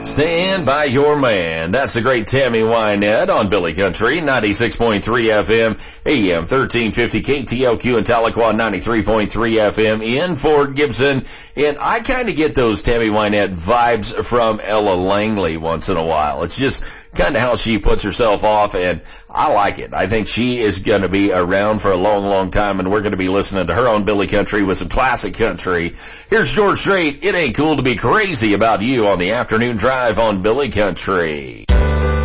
Stand by your man. That's the great Tammy Wynette on Billy Country, 96.3 FM, AM 1350, KTLQ in Tahlequah, 93.3 FM in Fort Gibson. And I kind of get those Tammy Wynette vibes from Ella Langley once in a while. It's just kind of how she puts herself off, and I like it. I think she is going to be around for a long, long time, and we're going to be listening to her on Billy Country with some classic country. Here's George Strait. It ain't cool to be crazy about you on the afternoon drive on Billy Country.